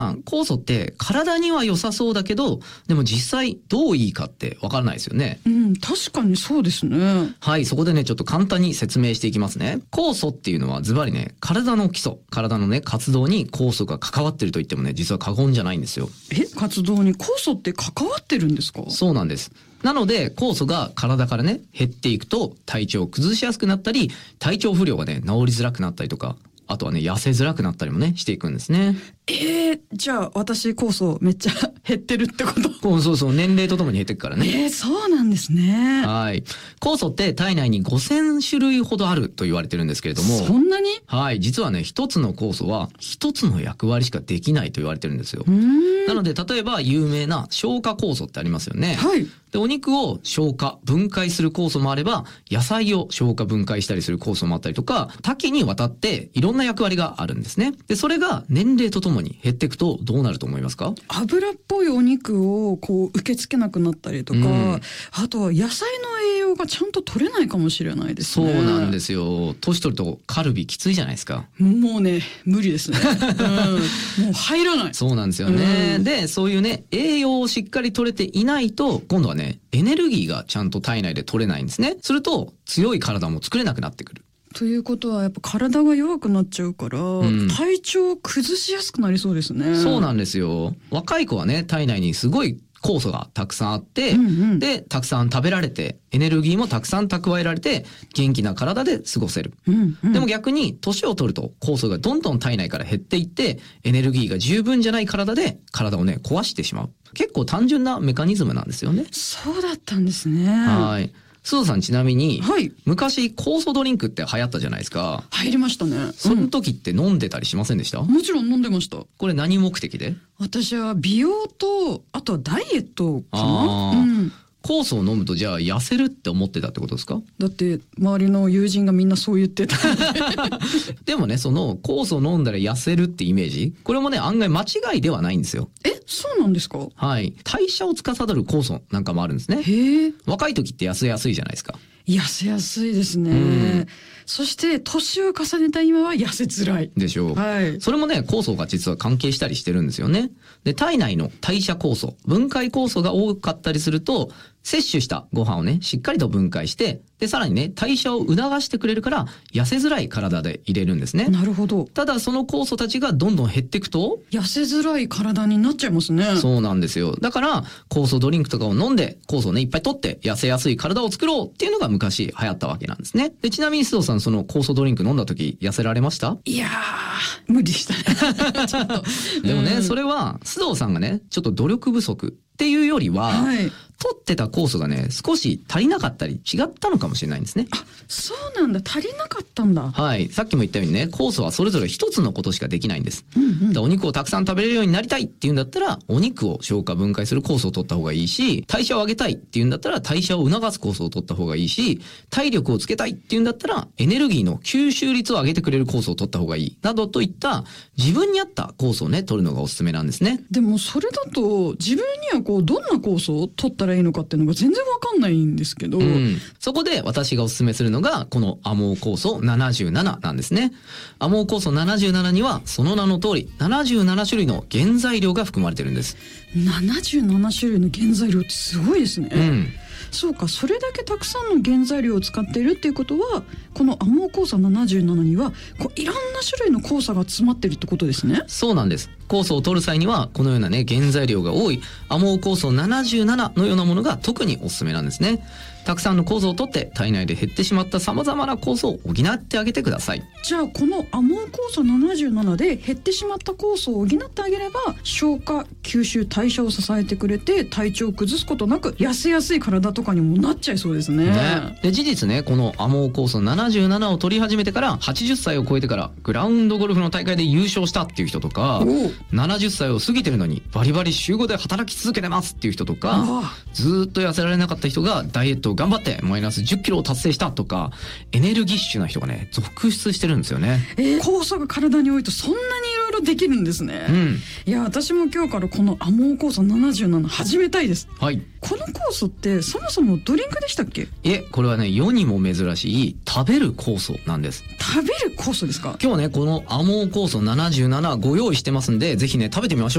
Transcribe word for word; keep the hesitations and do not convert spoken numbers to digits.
酵素って体には良さそうだけど、でも実際どういいかってわからないですよね。 うん、確かにそうですね。 はい、そこでねちょっと簡単に説明していきますね。酵素っていうのはズバリね、体の基礎、体のね活動に酵素が関わってると言ってもね実は過言じゃないんですよ。 え、活動に酵素って関わってるんですか？ そうなんです。なので酵素が体からね減っていくと体調を崩しやすくなったり、体調不良がね治りづらくなったりとか、あとはね痩せづらくなったりもねしていくんですね。 えー、じゃあ私酵素めっちゃ減ってるってこと？ そうそうそう、年齢とともに減っていくからね。 えー、そうなんですね。 はい。酵素って体内にごせんしゅるいほどあると言われてるんですけれども、 そんなに？ はい、実はね一つの酵素は一つの役割しかできないと言われてるんですよ。 うーん。 なので例えば有名な消化酵素ってありますよね。 はい。 でお肉を消化分解する酵素もあれば、野菜を消化分解したりする酵素もあったりとか、多岐にわたっていろんな役割があるんですね。でそれが年齢とともに減っていくとどうなると思いますか？ 油っぽいお肉をこう受け付けなくなったりとか、うん、あとは野菜の栄養がちゃんと取れないかもしれないですね。 そうなんですよ。年取るとカルビきついじゃないですか。 もうね無理ですね、うん、もう入らない。 そうなんですよね、 うん、 でそういうね栄養をしっかり取れていないと、今度はねエネルギーがちゃんと体内で取れないんですね。すると強い体も作れなくなってくる。 ということはやっぱ体が弱くなっちゃうから、うん、体調を崩しやすくなりそうですね。 そうなんですよ。若い子はね体内にすごい酵素がたくさんあって、うんうん、でたくさん食べられてエネルギーもたくさん蓄えられて元気な体で過ごせる、うんうん、でも逆に年を取ると酵素がどんどん体内から減っていってエネルギーが十分じゃない体で体をね壊してしまう。結構単純なメカニズムなんですよね。 そうだったんですね。 はい。須藤さんちなみに、 はい、 昔酵素ドリンクって流行ったじゃないですか。 入りましたね。 その時って飲んでたりしませんでした？ うん、もちろん飲んでました。 これ何目的で？ 私は美容とあとはダイエットかな。 あ、 うん、 酵素を飲むとじゃあ痩せるって思ってたってことですか？ だって周りの友人がみんなそう言ってたでもねその酵素を飲んだら痩せるってイメージ、これもね案外間違いではないんですよ。 え、そうなんですか？ はい。代謝を司る酵素なんかもあるんですね。 へえ。 若い時って痩せやすいじゃないですか。 痩せやすいですね。そして年を重ねた今は痩せづらいでしょう、 はい、 それもね酵素が実は関係したりしてるんですよね。で体内の代謝酵素、分解酵素が多かったりすると摂取したご飯をねしっかりと分解して、でさらにね代謝を促してくれるから痩せづらい体で入れるんですね。 なるほど。 ただその酵素たちがどんどん減っていくと痩せづらい体になっちゃいますね。 そうなんですよ。だから酵素ドリンクとかを飲んで酵素をねいっぱい取って痩せやすい体を作ろうっていうのが昔流行ったわけなんですね。でちなみに須藤さん、その酵素ドリンク飲んだ時痩せられました？ いやー無理したねちょっとでもね、うん、それは須藤さんがねちょっと努力不足っていうよりは、はい、取ってた酵素がね少し足りなかったり違ったのかもしれないんですね。 あ、そうなんだ。足りなかったんだ。 はい。さっきも言ったようにね酵素はそれぞれ一つのことしかできないんです、 うんうん、 お肉をたくさん食べれるようになりたいっていうんだったらお肉を消化分解する酵素を取った方がいいし、代謝を上げたいっていうんだったら代謝を促す酵素を取った方がいいし、体力をつけたいっていうんだったらエネルギーの吸収率を上げてくれる酵素を取った方がいいなどといった自分に合った酵素をね取るのがおすすめなんですね。 でもそれだと自分にはこうどんな酵素を取ったらいいのかっていうのが全然わかんないんですけど、 うん、そこで私がおすすめするのがこのアモー酵素ななじゅうなななんですね。アモー酵素ななじゅうななにはその名の通りななじゅうななしゅるいの原材料が含まれてるんです。 ななじゅうななしゅるいの原材料ってすごいですね。 うん、 そうか、それだけたくさんの原材料を使っているっていうことはこのアモー酵素ななじゅうななにはこういろんな種類の酵素が詰まってるってことですね。 そうなんです。酵素を取る際にはこのようなね原材料が多いアモー酵素ななじゅうななのようなものが特におすすめなんですね。たくさんの酵素を取って体内で減ってしまった様々な酵素を補ってあげてください。 じゃあこのアモー酵素ななじゅうななで減ってしまった酵素を補ってあげれば消化吸収代謝を支えてくれて体調を崩すことなく痩せやすい体とかにもなっちゃいそうです ね, ねで事実ねこのアモー酵素ななじゅうななを取り始めてからはちじゅっさいを超えてからグラウンドゴルフの大会で優勝したっていう人とか、ななじゅっさいを過ぎてるのにバリバリ週ごで働き続けてますっていう人とか、ずっと痩せられなかった人がダイエットを頑張ってマイナスじゅっキロを達成したとか、エネルギッシュな人がね続出してるんですよね。 えー、酵素が体に多いとそんなにいろいろいろできるんですね、 うん、 いや私も今日からこのアモー酵素ななじゅうなな始めたいです。 はい。 この酵素ってそもそもドリンクでしたっけ？ いえ、これはね世にも珍しい食べる酵素なんです。 食べる酵素ですか？ 今日ねこのアモー酵素ななじゅうななご用意してますんで、ぜひね食べてみましょう。